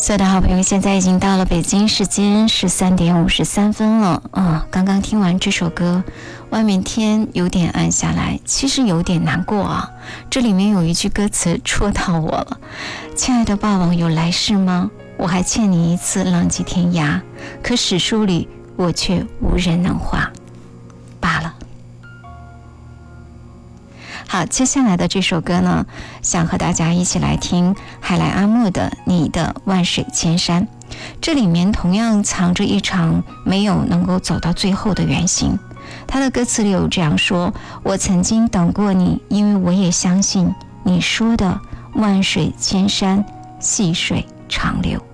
所有的好朋友，现在已经到了北京时间13:53了刚刚听完这首歌，外面天有点暗下来，其实有点难过啊。这里面有一句歌词戳到我了：亲爱的霸王，有来世吗？我还欠你一次浪迹天涯，可史书里我却无人能画。罢了。好，接下来的这首歌呢，想和大家一起来听海莱阿莫的《你的万水千山》。这里面同样藏着一场没有能够走到最后的远行。他的歌词里有这样说：我曾经等过你，因为我也相信你说的万水千山，细水长流。